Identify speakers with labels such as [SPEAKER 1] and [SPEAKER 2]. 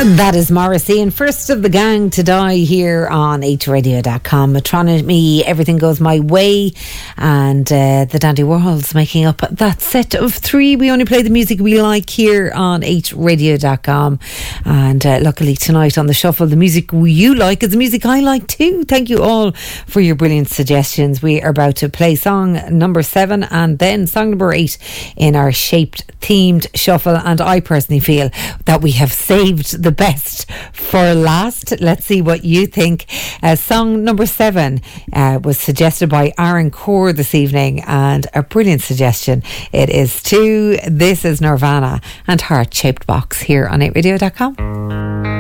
[SPEAKER 1] And that is Morrissey and first of the gang to die here on hradio.com. Metronomy, Everything Goes My Way, and the Dandy Warhols making up that set of three. We only play the music we like here on hradio.com, and luckily tonight on the shuffle, the music you like is the music I like too. Thank you all for your brilliant suggestions. We are about to play song number 7 and then song number 8 in our shaped themed shuffle, and I personally feel that we have saved the best for last. Let's see what you think. Song number 7 was suggested by Aaron Core this evening, and a brilliant suggestion it is too. This is Nirvana and Heart Shaped Box here on 8radio.com.